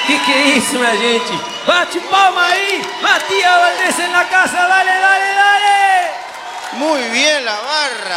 ¿Qué hizo una gente? ¡Bate palma ahí! ¡Matías Valdés en la casa! ¡Dale, dale, dale! Muy bien la barra.